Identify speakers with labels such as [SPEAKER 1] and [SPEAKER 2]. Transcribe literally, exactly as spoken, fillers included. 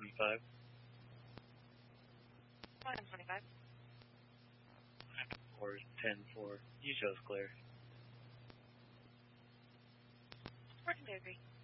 [SPEAKER 1] twenty-five.
[SPEAKER 2] one M twenty-five.
[SPEAKER 1] Or ten four. You chose clear.
[SPEAKER 2] Working to agree.